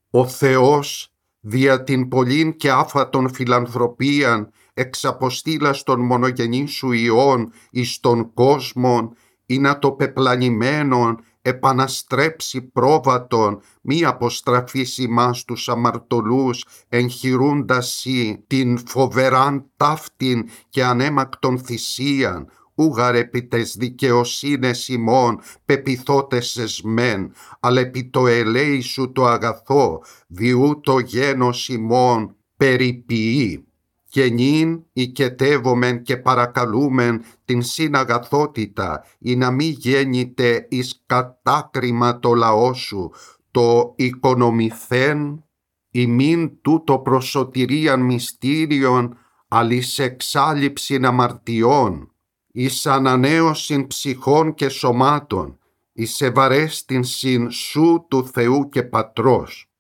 Ο Θεός δια την πολλήν και άφατον φιλανθρωπίαν εξαποστήλας των μονογενήν σου Υιών εις τον κόσμον, ή να το πεπλανημένον επαναστρέψει πρόβατον, μη αποστραφείς ημάς τους αμαρτωλούς, εγχειρούντας σοι την φοβεράν ταύτην και ανέμακτον θυσίαν, ούγαρ επί τες δικαιοσύνες ημών πεπιθώτες εσμέν, αλλά επί το ελέη σου το αγαθό, διού το γένος ημών περιποιεί. Και νυν οικετεύομεν και παρακαλούμεν την συναγαθότητα, ή να μη γέννηται εις κατάκριμα το λαό σου, το οικονομηθέν, ημίν τούτο προσωτηρίαν μυστήριον, αλης εξάλληψην αμαρτιών, εις ανανέωσιν ψυχών και σωμάτων, εις ευαρέστην συν σου του Θεού και Πατρός.